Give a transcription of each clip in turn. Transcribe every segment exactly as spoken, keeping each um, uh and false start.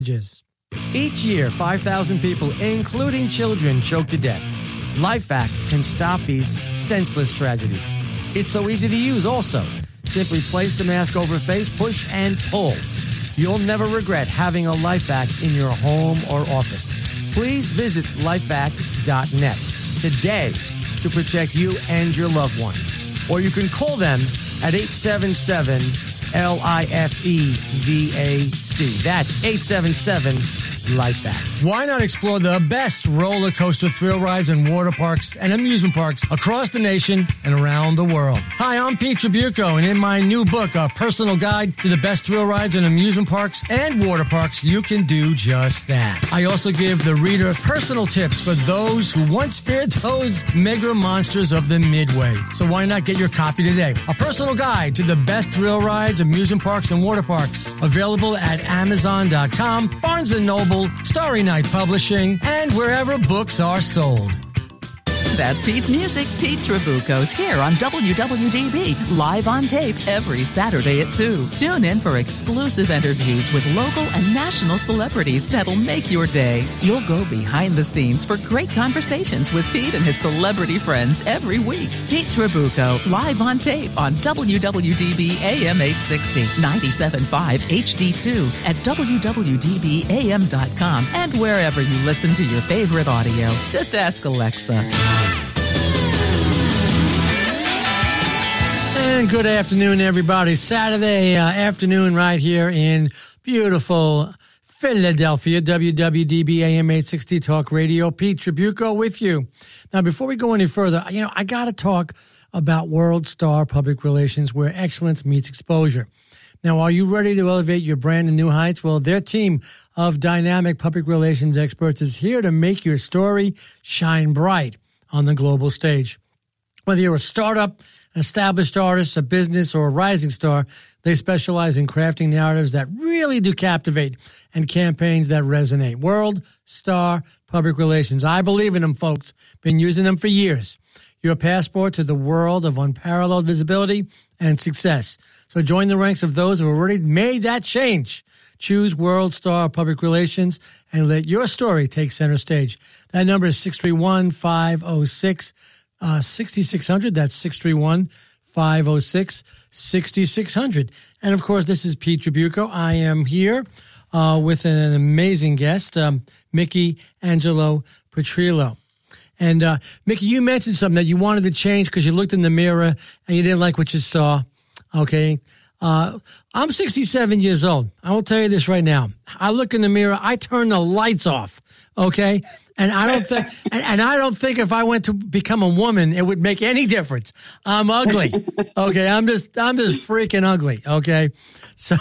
Each year, five thousand people, including children, choke to death. LifeVac can stop these senseless tragedies. It's so easy to use also. Simply place the mask over face, push, and pull. You'll never regret having a LifeVac in your home or office. Please visit lifevac dot net today to protect you and your loved ones. Or you can call them at eight seven seven, L I F E V A C. That's eight seven seven, LifeVac. Why not explore the best roller coaster thrill rides and water parks and amusement parks across the nation and around the world? Hi, I'm Pete Tribuco, and in my new book, A Personal Guide to the Best Thrill Rides and Amusement Parks and Water Parks, you can do just that. I also give the reader personal tips for those who once feared those mega monsters of the Midway. So why not get your copy today? A Personal Guide to the Best Thrill Rides, Amusement Parks, and Water Parks. Available at amazon dot com, Barnes and Noble, Starry Night Publishing, and wherever books are sold. That's Pete's Music. Pete Tribuco's here on W W D B, live on tape every Saturday at two. Tune in for exclusive interviews with local and national celebrities that'll make your day. You'll go behind the scenes for great conversations with Pete and his celebrity friends every week. Pete Tribuco, live on tape on W W D B A M eight sixty, ninety-seven point five H D two at W W D B A M dot com and wherever you listen to your favorite audio. Just ask Alexa. And good afternoon, everybody. Saturday uh, afternoon right here in beautiful Philadelphia. W W D B A M eight sixty Talk Radio. Pete Tribuco with you. Now, before we go any further, you know, I got to talk about World Star Public Relations, where excellence meets exposure. Now, are you ready to elevate your brand to new heights? Well, their team of dynamic public relations experts is here to make your story shine bright on the global stage. Whether you're a startup, an established artist, a business, or a rising star, they specialize in crafting narratives that really do captivate and campaigns that resonate. World Star Public Relations. I believe in them, folks. Been using them for years. Your passport to the world of unparalleled visibility and success. So join the ranks of those who have already made that change. Choose World Star Public Relations and let your story take center stage. That number is six three one, five oh six, six six zero zero. That's six three one, five oh six, six six zero zero. And, of course, this is Pete Tribuco. I am here uh, with an amazing guest, um, Mickey Angelo Petrillo. And, uh, Mickey, you mentioned something that you wanted to change because you looked in the mirror and you didn't like what you saw. Okay. Uh, I'm sixty-seven years old. I will tell you this right now. I look in the mirror. I turn the lights off. Okay. And I don't think, and, and I don't think if I went to become a woman, it would make any difference. I'm ugly. Okay. I'm just, I'm just freaking ugly. Okay. So,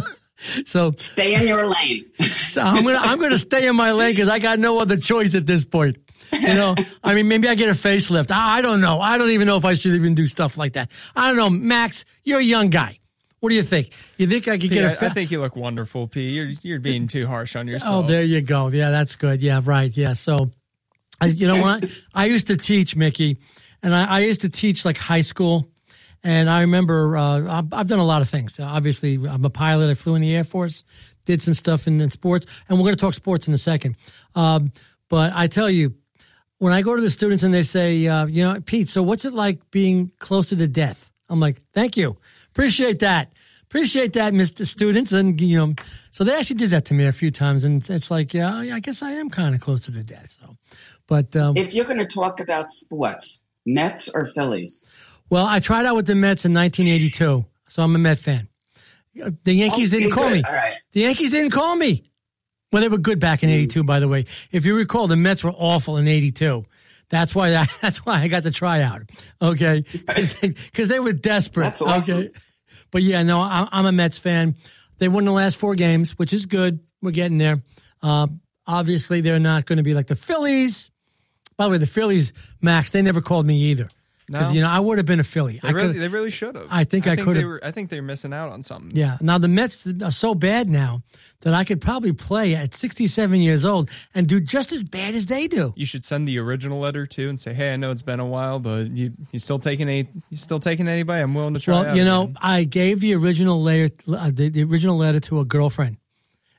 so stay in your lane. So I'm going to, I'm going to stay in my lane because I got no other choice at this point. You know, I mean, maybe I get a facelift. I, I don't know. I don't even know if I should even do stuff like that. I don't know. Max, you're a young guy. What do you think? You think I could P, get a I, fa- I think you look wonderful, P. You're you're being too harsh on yourself. Oh, there you go. Yeah, that's good. Yeah, right. Yeah. So, I, you know what? I used to teach, Mickey, and I, I used to teach like high school. And I remember uh, I've, I've done a lot of things. Obviously, I'm a pilot. I flew in the Air Force, did some stuff in, in sports, and we're going to talk sports in a second. Um, but I tell you, when I go to the students and they say, uh, you know, Pete, so what's it like being closer to death? I'm like, thank you. Appreciate that. Appreciate that, Mister Students. And, you know, so they actually did that to me a few times. And it's like, yeah, I guess I am kind of closer to death. So, but um, if you're going to talk about sports, Mets or Phillies? Well, I tried out with the Mets in nineteen eighty-two. So I'm a Met fan. The Yankees oh, didn't call good. me. All right. The Yankees didn't call me. Well, they were good back in eighty-two, by the way. If you recall, the Mets were awful in eighty-two. That's why I, that's why I got the tryout. Okay, because they, they were desperate. That's awesome. Okay, but yeah, no, I'm, I'm a Mets fan. They won the last four games, which is good. We're getting there. Uh, obviously, they're not going to be like the Phillies. By the way, the Phillies, Max, they never called me either. Because No. you know I would have been a Philly. They I really, could've- they really should have. I think I think could've- they were. I think they're missing out on something. Yeah. Now the Mets are so bad now that I could probably play at sixty-seven years old and do just as bad as they do. You should send the original letter too and say, "Hey, I know it's been a while, but you you still taking a you still taking anybody? I'm willing to try." Well, out you know, again." I gave the original letter, uh, the, the original letter to a girlfriend,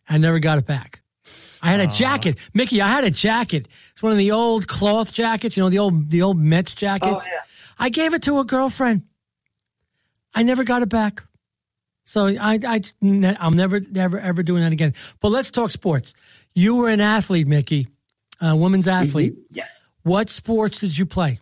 I never got it back. I had a jacket. Mickey, I had a jacket. It's one of the old cloth jackets, you know, the old the old Mets jackets. Oh, yeah. I gave it to a girlfriend. I never got it back. So I, I, I'm never, never, ever doing that again. But let's talk sports. You were an athlete, Mickey, a women's athlete. Mm-hmm. Yes. What sports did you play?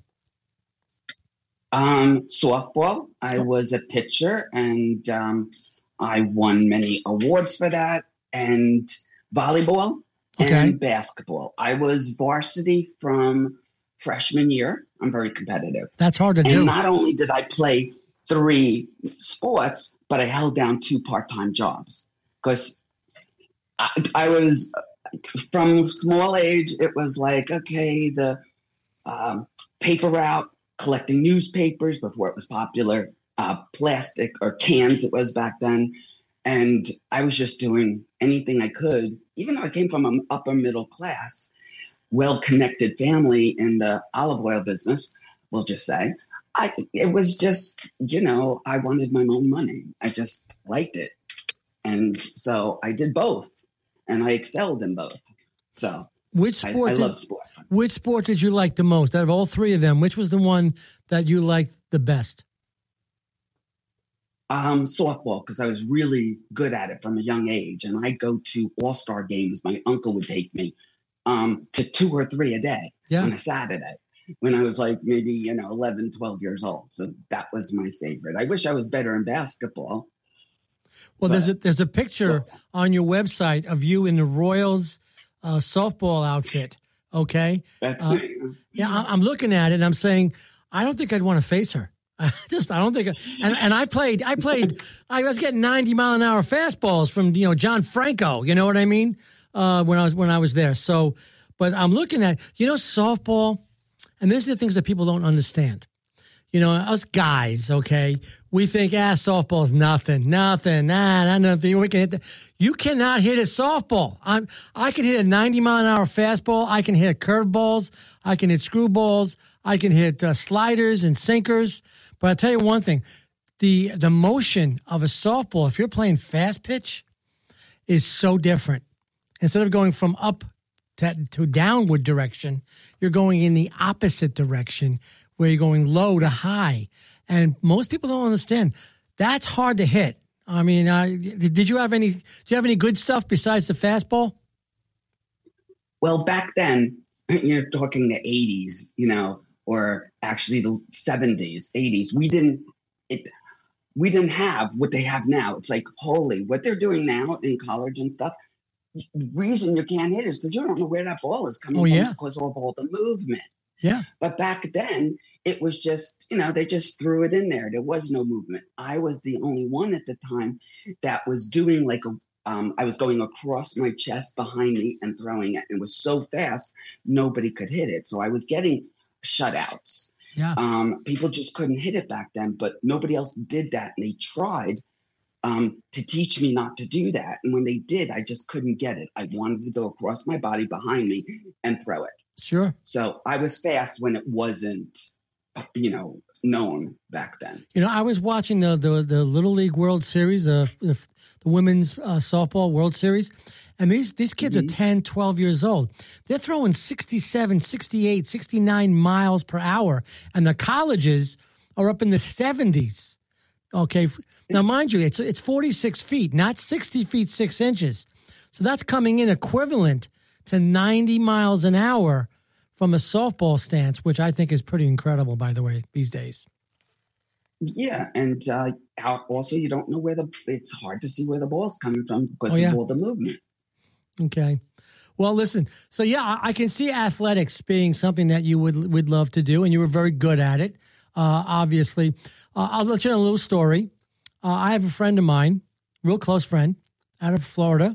Um, softball. I was a pitcher, and um, I won many awards for that. And volleyball Okay. and basketball. I was varsity from freshman year. I'm very competitive. That's hard to And do. not only did I play three sports, but I held down two part-time jobs because I, I was from small age. It was like, okay, the um, paper route, collecting newspapers before it was popular, uh, plastic or cans it was back then. And I was just doing anything I could, even though I came from an upper middle class, well-connected family in the olive oil business, we'll just say. I, it was just, you know, I wanted my own money. I just liked it. And so I did both, and I excelled in both. So Which I, sport? I did, love sports. Which sport did you like the most? Out of all three of them, which was the one that you liked the best? Um, softball, because I was really good at it from a young age. And I'd go to all-star games. My uncle would take me um, to two or three a day Yeah. on a Saturday when I was like maybe, you know, eleven, twelve years old. So that was my favorite. I wish I was better in basketball. Well, there's a But- there's a picture on your website of you in the Royals uh, softball outfit. Okay, That's Uh, yeah, I, I'm looking at it and I'm saying I don't think I'd want to face her. I just I don't think. I, and and I played I played I was getting ninety mile an hour fastballs from you know John Franco. You know what I mean? Uh, when I was when I was there. So, but I'm looking at you know softball, and these are the things that people don't understand. You know, us guys, okay, we think, ah, softball's nothing, nothing, nah, not nothing. We can hit the, you cannot hit a softball. I'm, I can hit a ninety mile an hour fastball. I can hit curveballs. I can hit screwballs. I can hit uh, sliders and sinkers. But I'll tell you one thing, the, the motion of a softball, if you're playing fast pitch, is so different. Instead of going from up to, to downward direction, you're going in the opposite direction, where you're going low to high. And most people don't understand. That's hard to hit. I mean, uh, did you have any, do you have any good stuff besides the fastball? Well, back then, you're talking the eighties, you know, or actually the seventies, eighties. We didn't, it, we didn't have what they have now. It's like, holy, what they're doing now in college and stuff. The reason you can't hit is because you don't know where that ball is coming Oh, from yeah. because of all the movement. Yeah. But back then, it was just, you know, they just threw it in there. There was no movement. I was the only one at the time that was doing like a, um, I was going across my chest behind me and throwing it. It was so fast, nobody could hit it. So I was getting shutouts. Yeah. Um, people just couldn't hit it back then, but nobody else did that. And they tried um, to teach me not to do that. And when they did, I just couldn't get it. I wanted to go across my body behind me and throw it. Sure. So I was fast when it wasn't, you know, known back then. You know, I was watching the the, the Little League World Series, uh, the, the women's uh, softball World Series, and these, these kids Mm-hmm. are ten, twelve years old. They're throwing sixty-seven, sixty-eight, sixty-nine miles per hour, and the colleges are up in the seventies. Okay. Now, mind you, it's it's forty-six feet, not sixty feet, six inches. So that's coming in equivalent to ninety miles an hour from a softball stance, which I think is pretty incredible, by the way, these days. Yeah, and uh, also you don't know where the, it's hard to see where the ball's coming from because Oh, yeah. of all the movement. Okay. Well, listen, so yeah, I I can see athletics being something that you would would love to do, and you were very good at it, uh, obviously. Uh, I'll let you know a little story. Uh, I have a friend of mine, real close friend, out of Florida,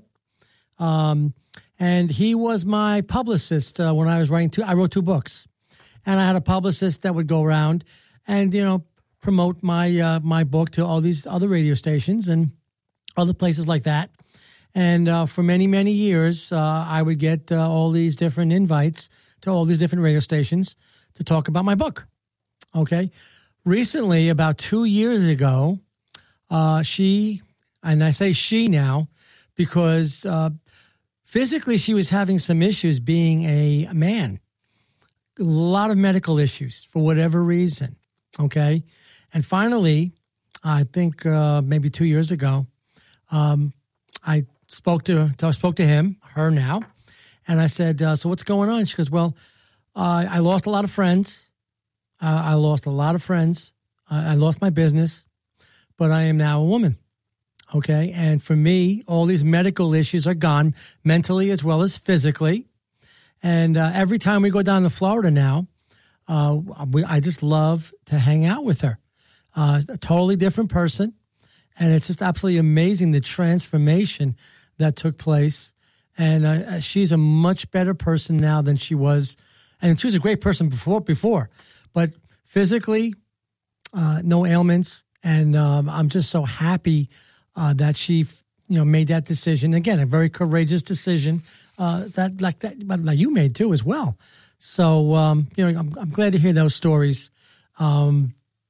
um, and he was my publicist uh, when I was writing two. I wrote two books, and I had a publicist that would go around and you know promote my uh, my book to all these other radio stations and other places like that. And uh, for many, many years, uh, I would get uh, all these different invites to all these different radio stations to talk about my book. Okay. Recently, about two years ago, uh, she, and I say she now because uh, physically she was having some issues being a man. A lot of medical issues for whatever reason, okay? And finally, I think uh, maybe two years ago, um, I spoke to I spoke to him, her now, and I said, uh, so what's going on? She goes, well, uh, I lost a lot of friends. Uh, I lost a lot of friends. Uh, I lost my business, but I am now a woman, okay? And for me, all these medical issues are gone, mentally as well as physically. And uh, every time we go down to Florida now, uh, we, I just love to hang out with her. Uh, a totally different person. And it's just absolutely amazing the transformation that took place. And uh, she's a much better person now than she was. And she was a great person before, before. But physically, uh, no ailments. And um, I'm just so happy uh, that she, you know, made that decision. Again, a very courageous decision. Uh, that like that, like you made too as well. So um, you know, I'm, I'm glad to hear those stories. Um,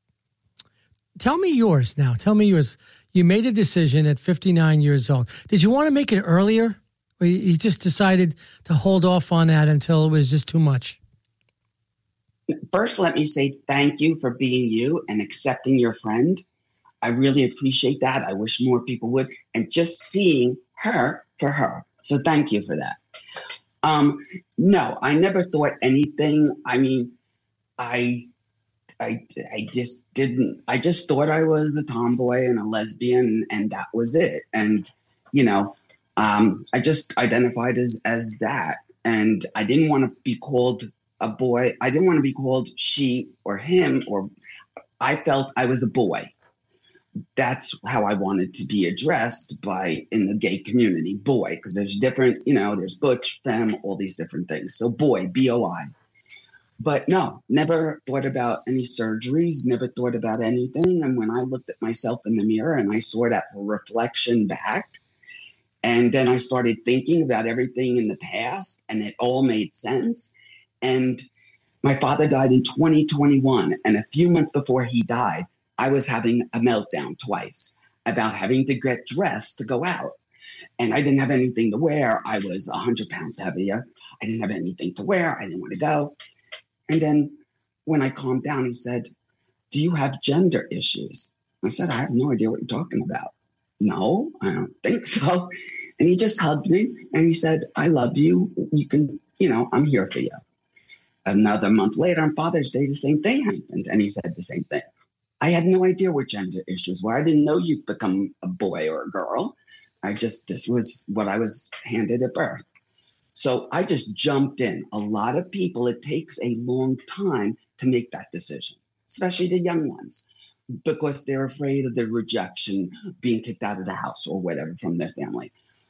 tell me yours now. Tell me yours. You made a decision at fifty-nine years old. Did you want to make it earlier, or you, you just decided to hold off on that until it was just too much? First, let me say thank you for being you and accepting your friend. I really appreciate that. I wish more people would, and just seeing her for her. So thank you for that. Um, no, I never thought anything. I mean, I, I, I just didn't. I just thought I was a tomboy and a lesbian, and that was it. And you know, um, I just identified as as that, and I didn't want to be called a boy. I didn't want to be called she or him, or I felt I was a boy. That's how I wanted to be addressed by in the gay community, boy, because there's different, you know, there's butch, femme, all these different things. So boy, B O I. But no, never thought about any surgeries, never thought about anything. And when I looked at myself in the mirror and I saw that reflection back, and then I started thinking about everything in the past, and it all made sense. And my father died in twenty twenty-one, and a few months before he died, I was having a meltdown twice about having to get dressed to go out. And I didn't have anything to wear. I was one hundred pounds heavier. I didn't have anything to wear. I didn't want to go. And then when I calmed down, he said, do you have gender issues? I said, I have no idea what you're talking about. No, I don't think so. And he just hugged me and he said, I love you. You can, you know, I'm here for you. Another month later on Father's Day, the same thing happened. And he said the same thing. I had no idea what gender issues were. I didn't know you'd become a boy or a girl. I just, this was what I was handed at birth. So I just jumped in. A lot of people, it takes a long time to make that decision, especially the young ones, because they're afraid of the rejection, being kicked out of the house or whatever from their family.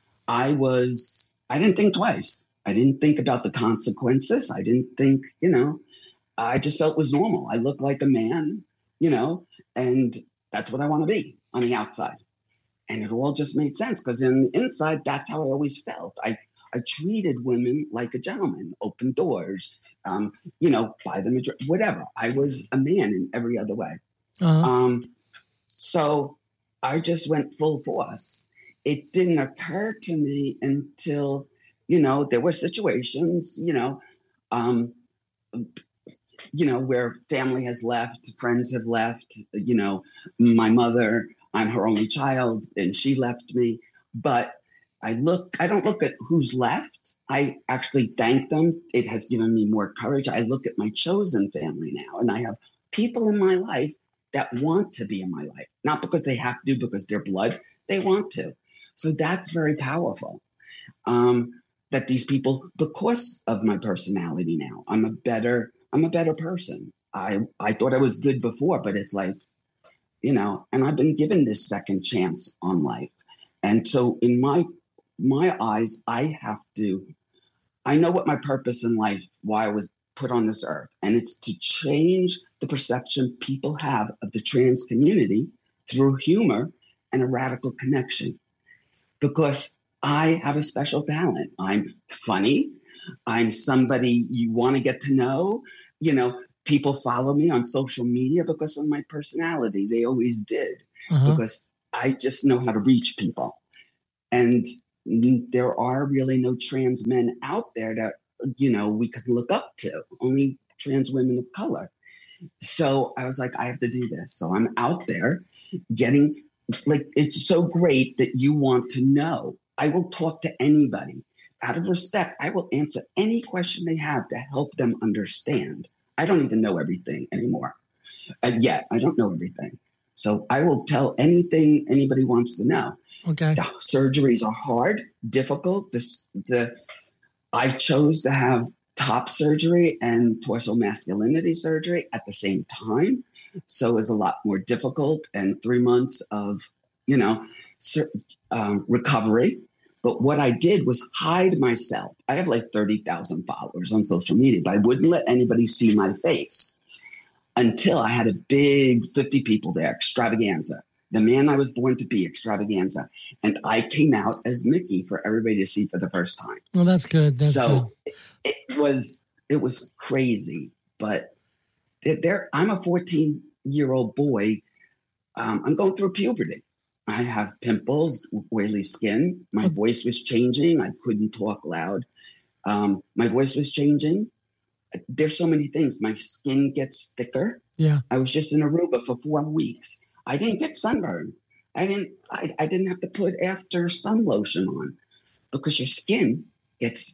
I was, I didn't think twice. I didn't think about the consequences. I didn't think, you know, I just felt it was normal. I look like a man. You know, and that's what I want to be on the outside. And it all just made sense because in the inside, that's how I always felt. I, I treated women like a gentleman, open doors, um, you know, buy them a drink, whatever. I was a man in every other way. Uh-huh. Um, so I just went full force. It didn't occur to me until, you know, there were situations, you know, um, you know, where family has left, friends have left, you know, my mother, I'm her only child and she left me. But I look, I don't look at who's left. I actually thank them. It has given me more courage. I look at my chosen family now, and I have people in my life that want to be in my life, not because they have to, because they're blood, they want to. So that's very powerful. Um, that these people, because of my personality now, I'm a better I'm a better person. I, I thought I was good before, but it's like, you know, and I've been given this second chance on life. And so in my my eyes, I have to, I know what my purpose in life, why I was put on this earth. And it's to change the perception people have of the trans community through humor and a radical connection. Because I have a special talent. I'm funny. I'm somebody you want to get to know. You know, people follow me on social media because of my personality. They always did, uh-huh. because I just know how to reach people. And there are really no trans men out there that, you know, we could look up to, only trans women of color. So I was like, I have to do this. So I'm out there getting, like, it's so great that you want to know. I will talk to anybody. Out of respect, I will answer any question they have to help them understand. I don't even know everything anymore. Uh, yet, I don't know everything. So I will tell anything anybody wants to know. Okay. The surgeries are hard, difficult. This, the I chose to have top surgery and torso masculinity surgery at the same time. So it was a lot more difficult, and three months of, you know, um, recovery. But what I did was hide myself. I have like thirty thousand followers on social media, but I wouldn't let anybody see my face until I had a big fifty people there, extravaganza. The man I was born to be, extravaganza. And I came out as Mickey for everybody to see for the first time. Well, that's good. That's so good. It, it was it was crazy. But there, I'm a fourteen-year-old boy. Um, I'm going through puberty. I have pimples, oily skin. My voice was changing. I couldn't talk loud. Um, my voice was changing. There's so many things. My skin gets thicker. Yeah. I was just in Aruba for four weeks. I didn't get sunburn. I didn't. I, I didn't have to put after sun lotion on because your skin gets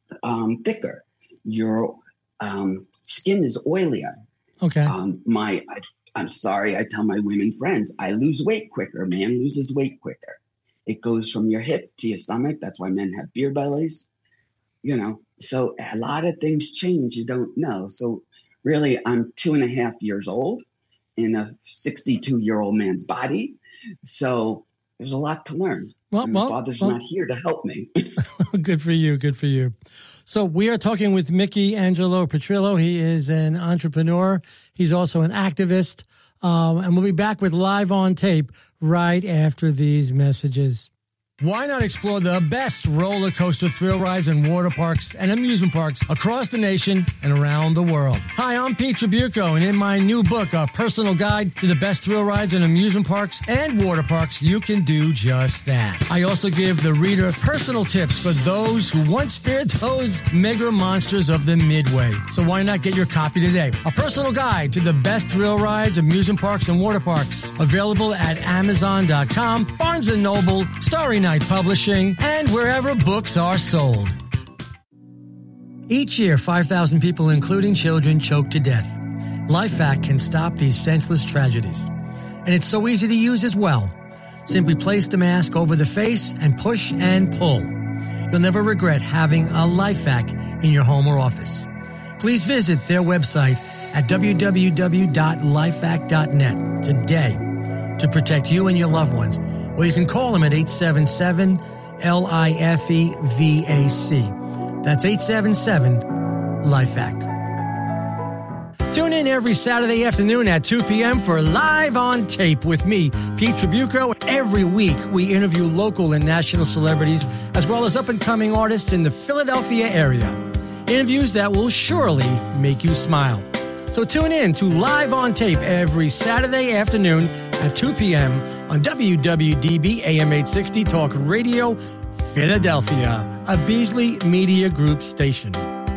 um, thicker. Your um, skin is oilier. Okay. Um, my. I, I'm sorry. I tell my women friends, I lose weight quicker. Man loses weight quicker. It goes from your hip to your stomach. That's why men have beer bellies. You know. So a lot of things change. You don't know. So really, I'm two and a half years old in a sixty-two-year-old man's body. So there's a lot to learn. Well, and my well, father's well. not here to help me. Good for you. Good for you. So we are talking with Mickey Angelo Petrillo. He is an entrepreneur. He's also an activist. Um, and we'll be back with Live on Tape right after these messages. Why not explore the best roller coaster thrill rides and water parks and amusement parks across the nation and around the world? Hi, I'm Pete Tribuco, and in my new book, A Personal Guide to the Best Thrill Rides and Amusement Parks and Water Parks, you can do just that. I also give the reader personal tips for those who once feared those mega monsters of the Midway. So why not get your copy today? A Personal Guide to the Best Thrill Rides, Amusement Parks, and Water Parks. Available at Amazon dot com, Barnes and Noble, Starry Night Publishing, and wherever books are sold. Each year, five thousand people, including children, choke to death. LifeVac can stop these senseless tragedies. And it's so easy to use as well. Simply place the mask over the face and push and pull. You'll never regret having a LifeVac in your home or office. Please visit their website at w w w dot lifevac dot net today to protect you and your loved ones. Or you can call them at eight seven seven L I F E V A C. That's eight seven seven LifeVac. Tune in every Saturday afternoon at two p.m. for Live on Tape with me, Pete Tribuco. Every week, we interview local and national celebrities, as well as up-and-coming artists in the Philadelphia area. Interviews that will surely make you smile. So tune in to Live on Tape every Saturday afternoon at two p.m. on W W D B A M eight sixty Talk Radio, Philadelphia, a Beasley Media Group station.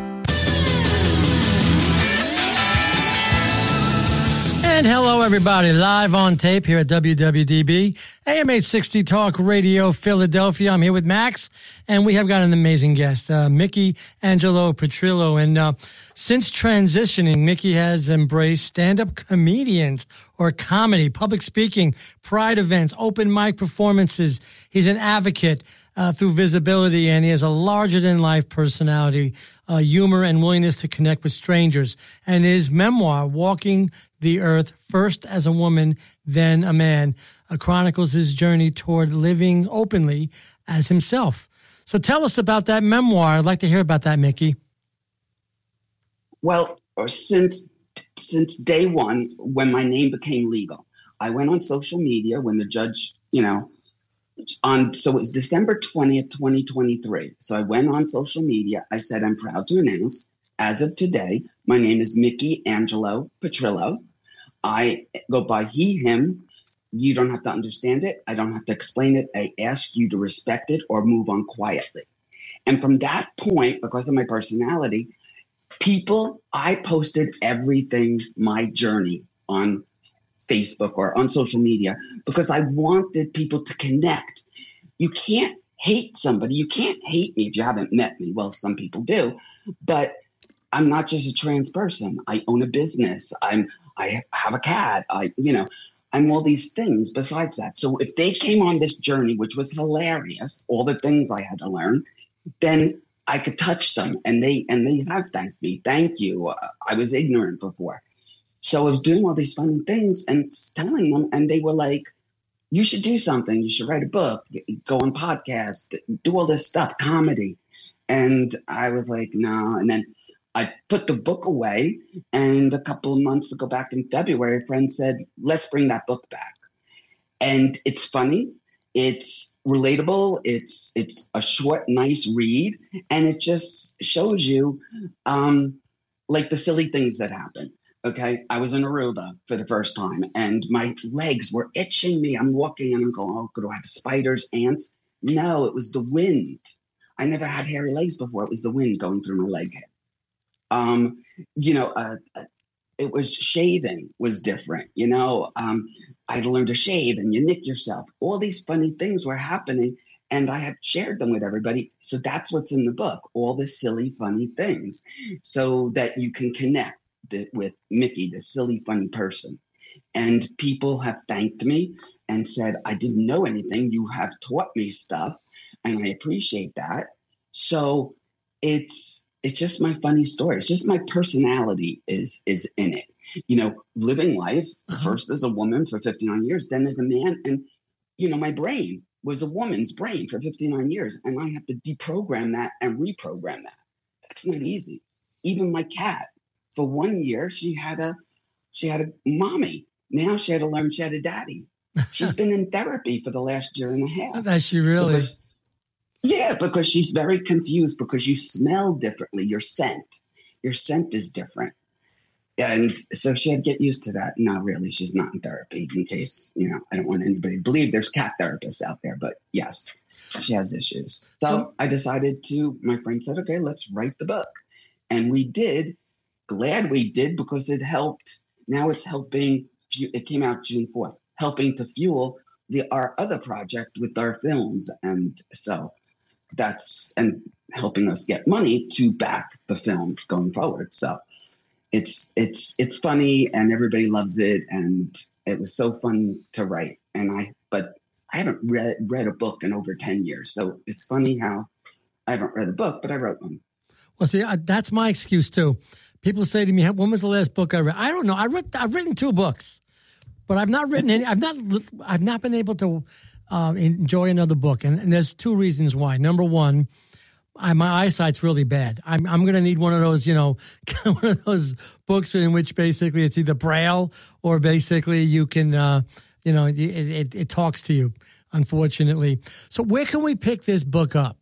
And hello, everybody. Live on Tape here at W W D B A M eight sixty Talk Radio, Philadelphia. I'm here with Max, and we have got an amazing guest, uh, Mickey Angelo Petrillo. And uh, since transitioning, Mickey has embraced stand-up comedians or comedy, public speaking, pride events, open mic performances. He's an advocate uh, through visibility, and he has a larger-than-life personality, uh, humor, and willingness to connect with strangers. And his memoir, Walking the Earth, First as a Woman, Then a Man, uh, chronicles his journey toward living openly as himself. So tell us about that memoir. I'd like to hear about that, Mickey. Well, since since day one, when my name became legal, I went on social media when the judge, you know, on so it was December twentieth, twenty twenty-three. So I went on social media. I said, I'm proud to announce, as of today, my name is Mickey Angelo Petrillo. I go by he, him, You don't have to understand it. I don't have to explain it. I ask you to respect it or move on quietly. And from that point, because of my personality, people, I posted everything, my journey on Facebook or on social media, because I wanted people to connect. You can't hate somebody. You can't hate me if you haven't met me. Well, some people do, but I'm not just a trans person. I own a business. I'm, I have a cat. I, you know, I'm all these things besides that. So if they came on this journey, which was hilarious, all the things I had to learn, then I could touch them, and they and they have thanked me. Thank you. Uh, I was ignorant before. So I was doing all these funny things and telling them, and they were like, you should do something. You should write a book, go on podcast, do all this stuff, comedy. And I was like, no. And then I put the book away, and a couple of months ago, back in February, a friend said, let's bring that book back. And it's funny. It's relatable. It's it's a short, nice read, and it just shows you um, like the silly things that happen. Okay, I was in Aruba for the first time, and my legs were itching me. I'm walking, and I'm going, "Oh, do I have spiders, ants?" No, it was the wind. I never had hairy legs before. It was the wind going through my leg hair. Um, you know, uh, it was shaving was different. You know, um, I had to learn to shave, and you nick yourself. All these funny things were happening, and I had shared them with everybody. So that's what's in the book, all the silly, funny things, so that you can connect the, with Mickey, the silly, funny person. And people have thanked me and said, I didn't know anything. You have taught me stuff, and I appreciate that. So it's it's just my funny story. It's just my personality is is in it. You know, living life, uh-huh. First as a woman for fifty-nine years, then as a man. And, you know, my brain was a woman's brain for fifty-nine years. And I have to deprogram that and reprogram that. That's not easy. Even my cat, for one year, she had a she had a mommy. Now she had to learn she had a daddy. She's been in therapy for the last year and a half. Does she really? Because, yeah, because she's very confused because you smell differently. Your scent. Your scent is different. And so she had to get used to that. No, really, she's not in therapy, in case, you know, I don't want anybody to believe there's cat therapists out there. But yes, she has issues. So I decided to, my friend said, okay, let's write the book. And we did. Glad we did, because it helped. Now it's helping. It came out June fourth, helping to fuel the our other project with our films. And so that's, and helping us get money to back the films going forward. So it's, it's, it's funny, and everybody loves it. And it was so fun to write. And I, but I haven't read, read a book in over ten years. So it's funny how I haven't read a book, but I wrote one. Well, see, that's my excuse too. People say to me, when was the last book I read? I don't know. I read, I've written two books, but I've not written any. I've not, I've not been able to uh, enjoy another book. And, and there's two reasons why. Number one, I, my eyesight's really bad. I'm, I'm going to need one of those, you know, one of those books in which basically it's either Braille or basically you can, uh, you know, it, it, it talks to you, unfortunately. So where can we pick this book up?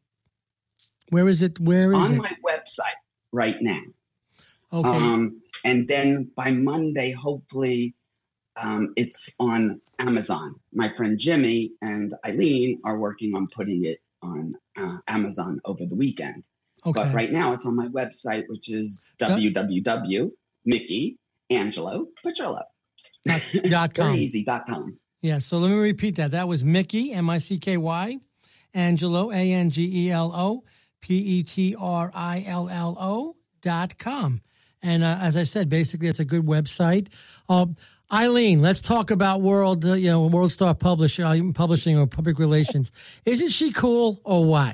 Where is it? Where is it? On my website right now. Okay. Um, and then by Monday, hopefully, um, it's on Amazon. My friend Jimmy and Eileen are working on putting it on uh, Amazon over the weekend. Okay. But right now it's on my website, which is w w w dot mickey angelo petrillo dot com. Very easy, dot com. Yeah, so let me repeat that. That was Mickey, M I C K Y, Angelo, A N G E L O, P E T R I L L O dot com. And uh, as I said, basically, it's a good website. Uh, Eileen, let's talk about World, uh, you know, World Star Publish, uh, Publishing or Public Relations. Isn't she cool or what?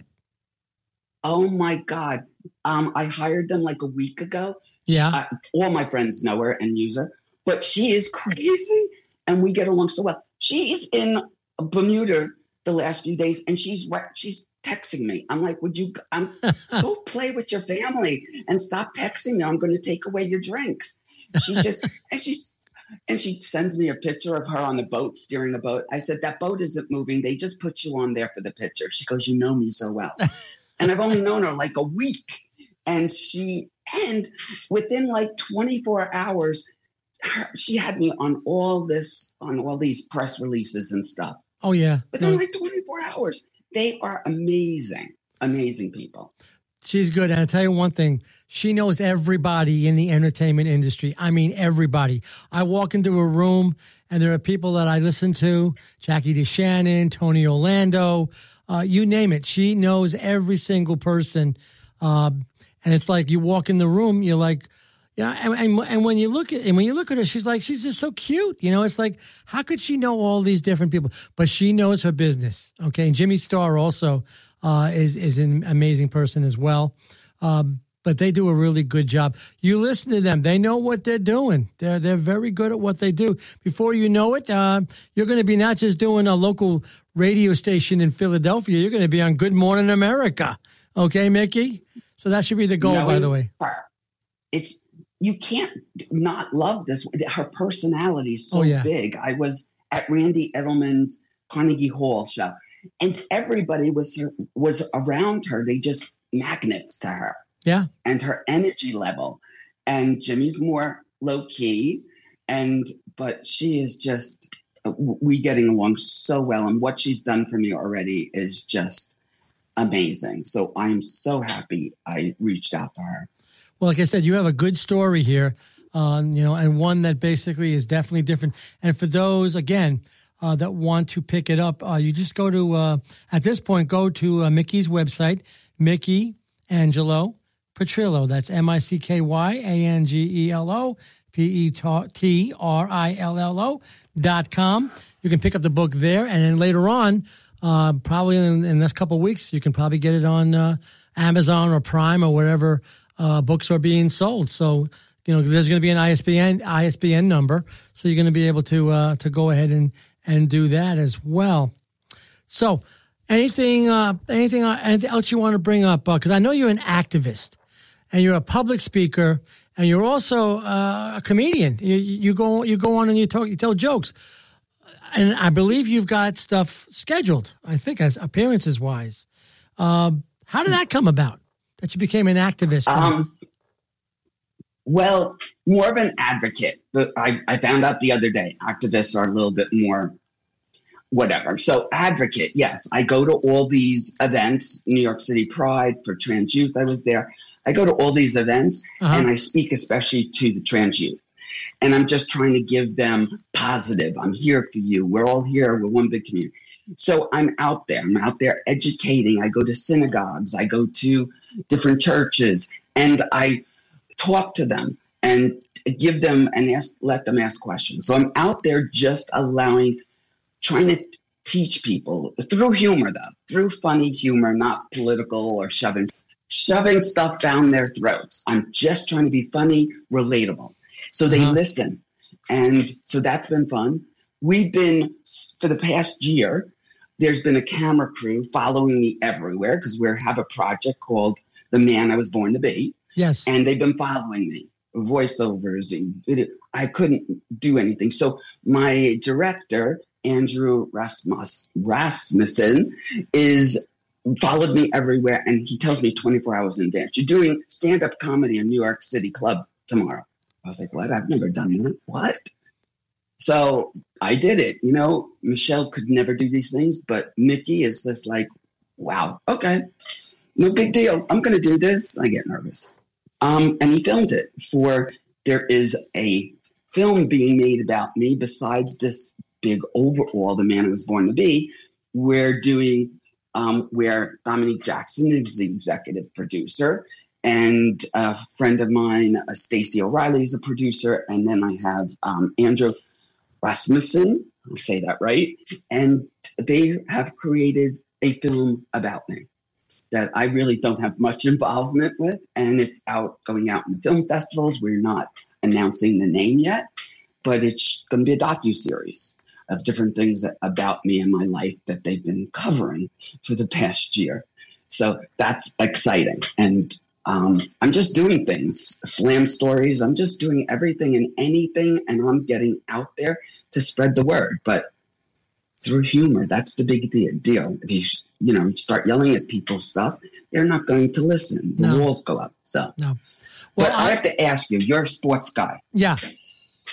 Oh my God! Um, I hired them like a week ago. Yeah, I, all my friends know her and use her, but she is crazy, and we get along so well. She's in Bermuda the last few days, and she's she's texting me. I'm like, would you I'm, go play with your family and stop texting me? I'm going to take away your drinks. She's just, and she's, and she sends me a picture of her on the boat, steering a boat. I said, that boat isn't moving. They just put you on there for the picture. She goes, you know me so well. And I've only known her like a week. And she, and within like twenty-four hours, her, she had me on all this, on all these press releases and stuff. Oh, yeah. Within No. like twenty-four hours. They are amazing, amazing people. She's good. And I'll tell you one thing. She knows everybody in the entertainment industry. I mean, everybody. I walk into a room and there are people that I listen to, Jackie DeShannon, Tony Orlando, uh, you name it. She knows every single person. Uh, and it's like you walk in the room, you're like, yeah. And, and, and when you look at, and when you look at her, she's like, she's just so cute. You know, it's like, how could she know all these different people? But she knows her business. Okay. And Jimmy Starr also, uh, is, is an amazing person as well. Um, But they do a really good job. You listen to them; they know what they're doing. They're they're very good at what they do. Before you know it, uh, you're going to be not just doing a local radio station in Philadelphia. You're going to be on Good Morning America. Okay, Mickey. So that should be the goal, Knowing by the way. her, it's you can't not love this. Her personality is so Oh, yeah. big. I was at Randy Edelman's Carnegie Hall show, and everybody was was around her. They just magnets to her. Yeah. And her energy level. And Jimmy's more low key. And, but she is just, we getting along so well. And what she's done for me already is just amazing. So I'm so happy I reached out to her. Well, like I said, you have a good story here, uh, you know, and one that basically is definitely different. And for those, again, uh, that want to pick it up, uh, you just go to, uh, at this point, go to uh, Mickey's website, Mickey Angelo Petrillo. That's M I C K Y A N G E L O P E T R I L L O dot com. You can pick up the book there. And then later on, uh, probably in, in the next couple of weeks, you can probably get it on uh, Amazon or Prime or wherever uh, books are being sold. So, you know, there's going to be an I S B N I S B N number. So you're going to be able to uh, to go ahead and, and do that as well. So anything, uh, anything, uh, anything else you want to bring up? Because uh, I know you're an activist. And you're a public speaker, and you're also uh, a comedian. You, you go you go on and you talk, you tell jokes, and I believe you've got stuff scheduled. I think as appearances wise. Um, how did that come about? That you became an activist? Um, well, more of an advocate. But I, I found out the other day, activists are a little bit more whatever. So advocate, yes. I go to all these events, New York City Pride for trans youth. I was there. I go to all these events uh-huh. and I speak especially to the trans youth. And I'm just trying to give them positive. I'm here for you. We're all here. We're one big community. So I'm out there. I'm out there educating. I go to synagogues. I go to different churches and I talk to them and give them and ask, let them ask questions. So I'm out there just allowing, trying to teach people through humor, though, through funny humor, not political or shoving. shoving stuff down their throats. I'm just trying to be funny, relatable. So they uh-huh. listen. And so that's been fun. We've been, for the past year, there's been a camera crew following me everywhere because we have a project called The Man I Was Born to Be. Yes. And they've been following me, voiceovers. And video. I couldn't do anything. So my director, Andrew Rasmus, Rasmussen, is followed me everywhere, and he tells me twenty-four hours in advance, you're doing stand-up comedy in New York City Club tomorrow. I was like, what? I've never done that. What? So I did it. You know, Michelle could never do these things, but Mickey is just like, wow, okay, no big deal. I'm going to do this. I get nervous. Um, and he filmed it for, there is a film being made about me besides this big overall, The Man I Was Born to Be. We're doing Um, where Dominique Jackson is the executive producer, and a friend of mine, uh, Stacey O'Reilly, is a producer, and then I have um, Andrew Rasmussen, I say that right, and they have created a film about me that I really don't have much involvement with, and it's out going out in the film festivals. We're not announcing the name yet, but it's going to be a docuseries of different things about me and my life that they've been covering for the past year. So that's exciting. And um, I'm just doing things, slam stories. I'm just doing everything and anything, and I'm getting out there to spread the word. But through humor, that's the big deal. If you, you know, start yelling at people stuff, they're not going to listen. The no. walls go up. So, no. Well, but I, I have to ask you, you're a sports guy. Yeah.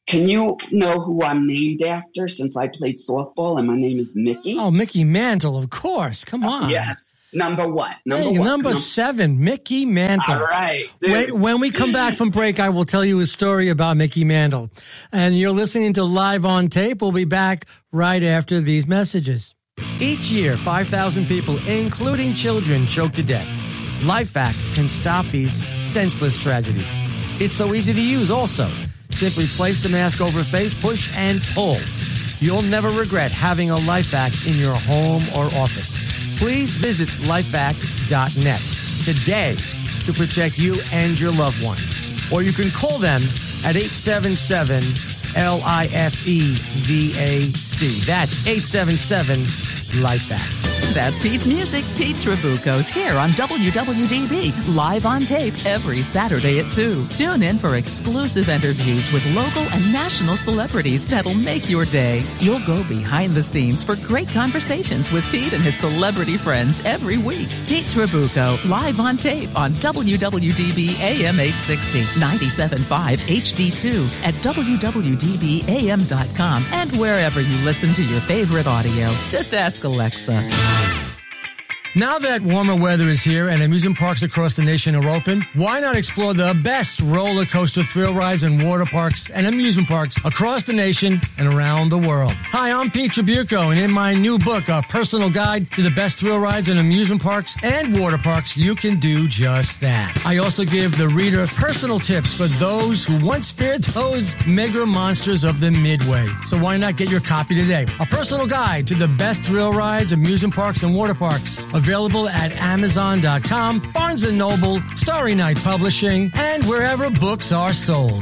Can you know who I'm named after since I played softball and my name is Mickey? Oh, Mickey Mantle, of course. Come on. Yes. Number what? Number hey, what? Number Num- seven, Mickey Mantle. All right. When, when we come back from break, I will tell you a story about Mickey Mantle. And you're listening to Live on Tape. We'll be back right after these messages. Each year, five thousand people, including children, choke to death. LifeVac can stop these senseless tragedies. It's so easy to use also. Simply place the mask over face, push, and pull. You'll never regret having a LifeVac in your home or office. Please visit lifevac dot net today to protect you and your loved ones. Or you can call them at eight seven seven L I F E V A C. That's eight seven seven LifeVac. That's Pete's Music. Pete Trabucco's here on W W D B, live on tape every Saturday at two. Tune in for exclusive interviews with local and national celebrities that'll make your day. You'll go behind the scenes for great conversations with Pete and his celebrity friends every week. Pete Trabucco, live on tape on W W D B A M eight sixty, ninety-seven point five H D two at W W D B A M dot com and wherever you listen to your favorite audio. Just ask Alexa. Now that warmer weather is here and amusement parks across the nation are open, why not explore the best roller coaster thrill rides and water parks and amusement parks across the nation and around the world? Hi, I'm Pete Trabucco, and in my new book, A Personal Guide to the Best Thrill Rides and Amusement Parks and Water Parks, you can do just that. I also give the reader personal tips for those who once feared those mega monsters of the Midway. So why not get your copy today? A Personal Guide to the Best Thrill Rides, Amusement Parks, and Water Parks. Available at amazon dot com, Barnes and Noble, Starry Night Publishing, and wherever books are sold.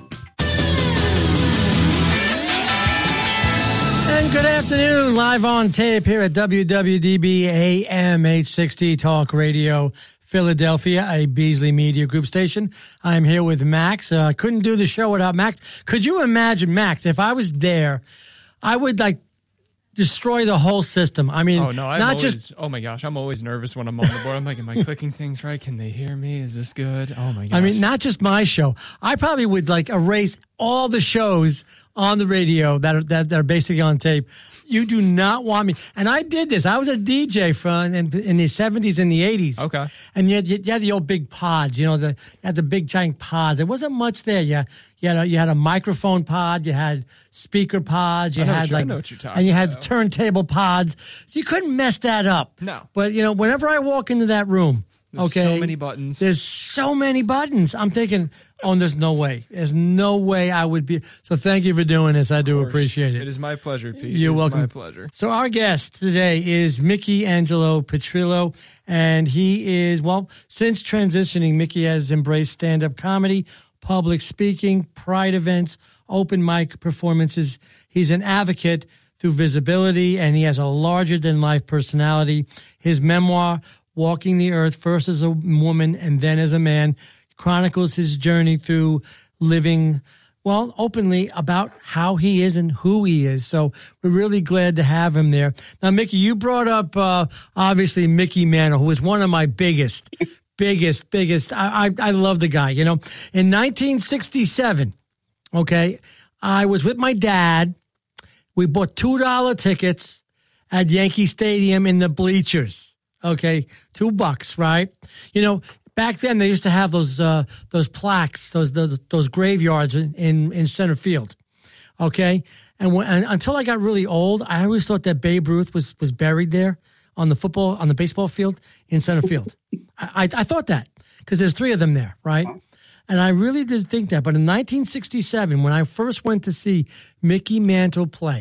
And good afternoon, live on tape here at W W D B A M eight sixty Talk Radio, Philadelphia, a Beasley Media Group station. I'm here with Max. I uh, couldn't do the show without Max. Could you imagine, Max, if I was there, I would like destroy the whole system. I mean, oh no, I'm not always, just. Oh my gosh, I'm always nervous when I'm on the board. I'm like, am I clicking things right? Can they hear me? Is this good? Oh my gosh. I mean, not just my show. I probably would like erase all the shows on the radio that are that, that are basically on tape. You do not want me. And I did this. I was a D J from in, in the seventies and the eighties. Okay. And you had, you had the old big pods, you know, the, you had the big giant pods. There wasn't much there. You, you, had a, you had a microphone pod. You had speaker pods. You I know had what you- I like, know what you're talking and you had about. turntable pods. So you couldn't mess that up. No. But, you know, whenever I walk into that room, There's okay. so many buttons. There's so many buttons. I'm thinking, oh, there's no way. There's no way I would be. So thank you for doing this. I do appreciate it. It is my pleasure, Pete. You're it is welcome. my pleasure. So our guest today is Mickey Angelo Petrillo, and he is, well, since transitioning, Mickey has embraced stand-up comedy, public speaking, pride events, open mic performances. He's an advocate through visibility, and he has a larger-than-life personality. His memoir, Walking the Earth, first as a woman and then as a man, chronicles his journey through living, well, openly about how he is and who he is. So we're really glad to have him there. Now, Mickey, you brought up, uh, obviously, Mickey Mantle, who was one of my biggest, biggest, biggest. I, I, I love the guy, you know. In nineteen sixty-seven, okay, I was with my dad. We bought two dollar tickets at Yankee Stadium in the bleachers. Okay, two bucks, right? You know, back then they used to have those uh, those plaques, those those, those graveyards in, in, in center field. Okay, and, when, and until I got really old, I always thought that Babe Ruth was was buried there on the football on the baseball field in center field. I I, I thought that because there's three of them there, right? And I really did think that. But in nineteen sixty-seven, when I first went to see Mickey Mantle play,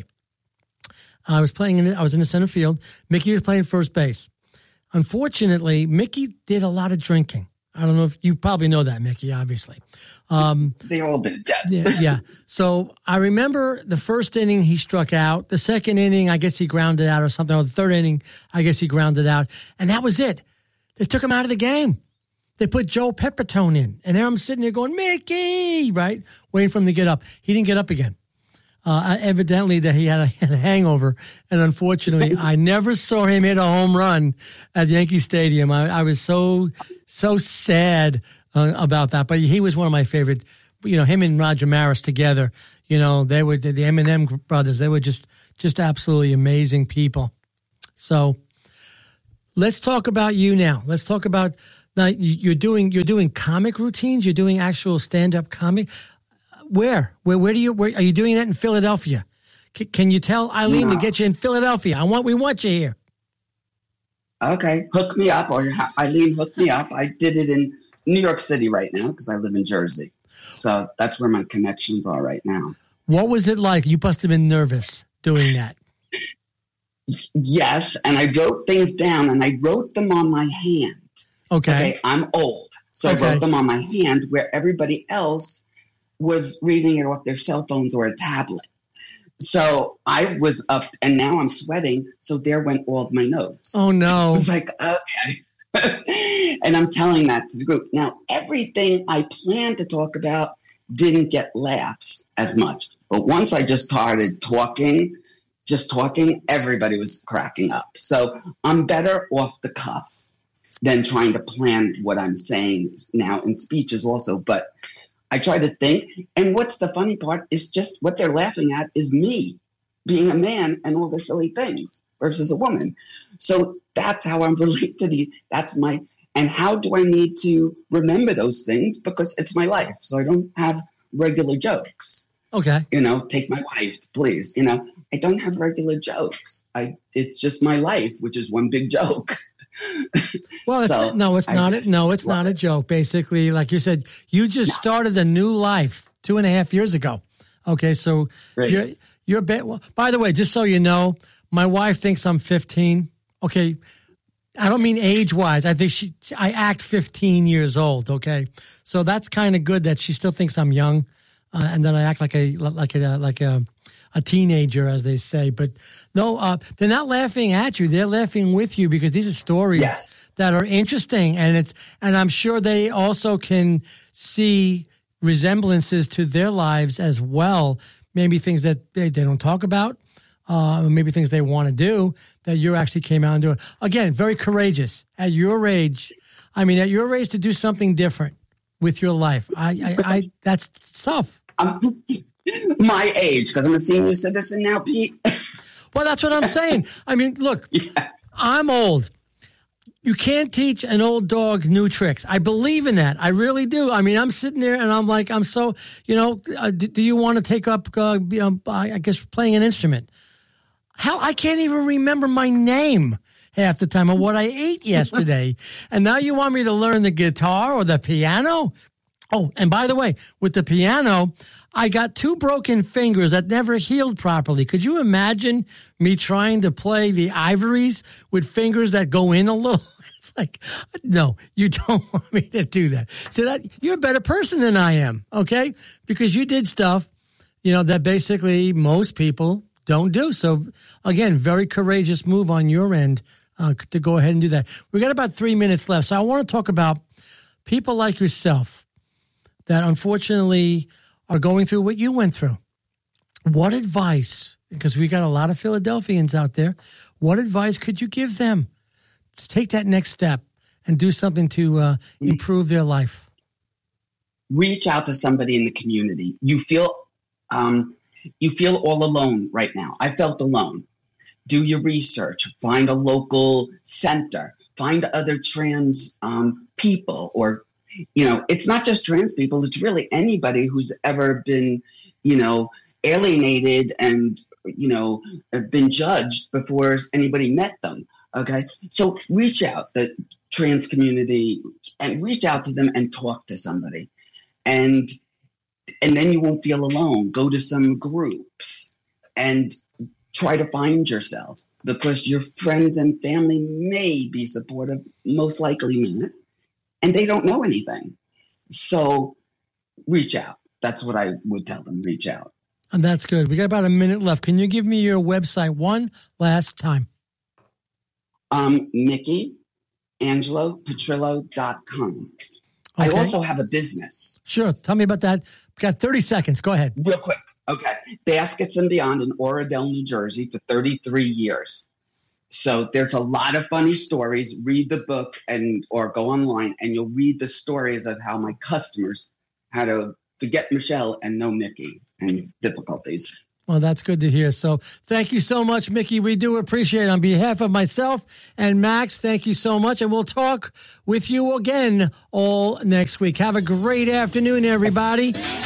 I was playing in the, I was in the center field. Mickey was playing first base. Unfortunately, Mickey did a lot of drinking. I don't know if you probably know that, Mickey, obviously. Um, They all did, yes. yeah, yeah. So I remember the first inning he struck out. The second inning, I guess he grounded out or something. Or the third inning, I guess he grounded out. And that was it. They took him out of the game. They put Joe Pepitone in. And there I'm sitting there going, Mickey, right? Waiting for him to get up. He didn't get up again. Uh, evidently that he had a, had a hangover, and unfortunately, I never saw him hit a home run at Yankee Stadium. I, I was so so sad uh, about that. But he was one of my favorite. You know, him and Roger Maris together. You know, they were the Eminem brothers. They were just just absolutely amazing people. So let's talk about you now. Let's talk about now. You're doing you're doing comic routines. You're doing actual stand up comedy. Where where where do you where are you doing that in Philadelphia? C- can you tell Eileen No. to get you in Philadelphia? I want we want you here. Okay, hook me up, or ha- Eileen, hook me up. I did it in New York City right now because I live in Jersey. So that's where my connections are right now. What was it like? You must have been nervous doing that. Yes, and I wrote things down, and I wrote them on my hand. Okay. Okay, I'm old, so Okay. I wrote them on my hand where everybody else was reading it off their cell phones or a tablet. So I was up, and now I'm sweating, so there went all of my notes. Oh, no. I was like, okay. And I'm telling that to the group. Now, everything I planned to talk about didn't get laughs as much. But once I just started talking, just talking, everybody was cracking up. So I'm better off the cuff than trying to plan what I'm saying now in speeches also. But I try to think. And what's the funny part is just what they're laughing at is me being a man and all the silly things versus a woman. So that's how I'm related to these. That's my, and how do I need to remember those things? Because it's my life. So I don't have regular jokes. Okay. You know, take my wife, please. You know, I don't have regular jokes. I, it's just my life, which is one big joke. Well, it's, So, no, it's I not. just A, no, it's love not a it. joke. Basically, like you said, you just started a new life two and a half years ago. Okay, so Right. you're you're. Be, well, by the way, just so you know, my wife thinks I'm fifteen. Okay, I don't mean age wise. I think she. I act fifteen years old. Okay, so that's kind of good that she still thinks I'm young, uh, and then I act like a like a like a. a teenager, as they say. But no, uh, they're not laughing at you. They're laughing with you because these are stories Yes. that are interesting. And it's, and I'm sure they also can see resemblances to their lives as well. Maybe things that they, they don't talk about, uh, maybe things they want to do that you actually came out and do it. Again, very courageous at your age. I mean, at your age to do something different with your life. I, I, I that's tough. I'm my age, because I'm a senior citizen now, Pete. Well, that's what I'm saying. I mean, look, Yeah. I'm old. You can't teach an old dog new tricks. I believe in that. I really do. I mean, I'm sitting there and I'm like, I'm so, you know, uh, do, do you want to take up, uh, you know, I guess playing an instrument? Hell, I can't even remember my name half the time of what I ate yesterday. And now you want me to learn the guitar or the piano? Oh, and by the way, with the piano, I got two broken fingers that never healed properly. Could you imagine me trying to play the ivories with fingers that go in a little? It's like, no, you don't want me to do that. So that you're a better person than I am, okay? Because you did stuff, you know, that basically most people don't do. So again, very courageous move on your end uh, to go ahead and do that. We got about three minutes left. So I want to talk about people like yourself that unfortunately are going through what you went through. What advice, because we got a lot of Philadelphians out there, what advice could you give them to take that next step and do something to uh, improve their life? Reach out to somebody in the community. You feel um, you feel all alone right now. I felt alone. Do your research. Find a local center. Find other trans um, people, or you know, it's not just trans people. It's really anybody who's ever been, you know, alienated and, you know, been judged before anybody met them. Okay. So reach out the trans community and reach out to them and talk to somebody. And, and then you won't feel alone. Go to some groups and try to find yourself, because your friends and family may be supportive, most likely not. And they don't know anything. So reach out. That's what I would tell them. Reach out. And that's good. We got about a minute left. Can you give me your website one last time? Um, Mickey Angelo Petrillo dot com. Okay. I also have a business. Sure. Tell me about that. We got thirty seconds. Go ahead. Real quick. Okay. Baskets and Beyond in Oradell, New Jersey for thirty-three years. So there's a lot of funny stories. Read the book and or go online and you'll read the stories of how my customers had to forget Michelle and no Mickey and difficulties. Well, that's good to hear. So thank you so much, Mickey. We do appreciate it. On behalf of myself and Max, thank you so much. And we'll talk with you again all next week. Have a great afternoon, everybody.